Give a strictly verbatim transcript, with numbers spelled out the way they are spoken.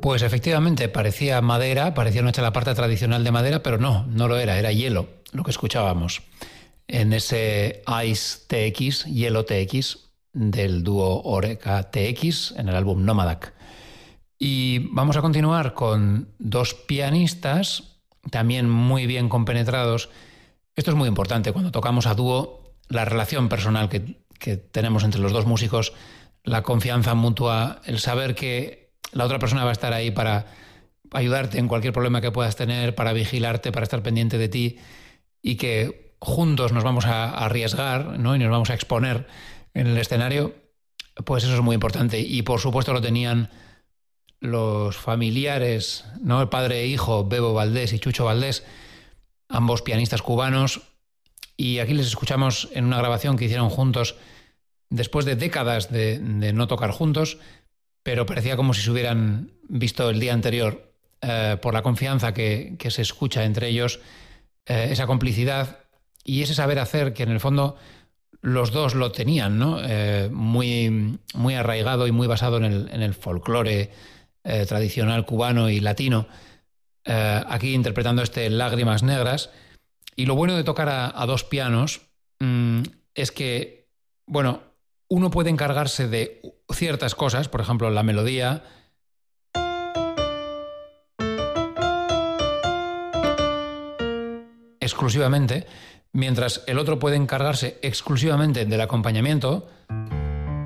Pues efectivamente parecía madera, parecía una parte tradicional de madera, pero no, no lo era, era hielo, lo que escuchábamos en ese Ice T X, Hielo T X del dúo Oreca T X en el álbum Nomadic. Y vamos a continuar con dos pianistas también muy bien compenetrados. Esto es muy importante cuando tocamos a dúo, la relación personal que, que tenemos entre los dos músicos, la confianza mutua, el saber que la otra persona va a estar ahí para ayudarte en cualquier problema que puedas tener, para vigilarte, para estar pendiente de ti, y que juntos nos vamos a arriesgar, ¿no? Y nos vamos a exponer en el escenario, pues eso es muy importante. Y por supuesto lo tenían los familiares, ¿no? El padre e hijo, Bebo Valdés y Chucho Valdés, ambos pianistas cubanos, y aquí les escuchamos en una grabación que hicieron juntos después de décadas de, de no tocar juntos, pero parecía como si se hubieran visto el día anterior, eh, por la confianza que, que se escucha entre ellos, eh, esa complicidad y ese saber hacer que en el fondo los dos lo tenían, ¿no? Eh, muy, muy arraigado y muy basado en el, en el folclore eh, tradicional cubano y latino, eh, aquí interpretando este Lágrimas Negras. Y lo bueno de tocar a, a dos pianos mmm, es que, bueno, uno puede encargarse de ciertas cosas, por ejemplo, la melodía, exclusivamente, mientras el otro puede encargarse exclusivamente del acompañamiento,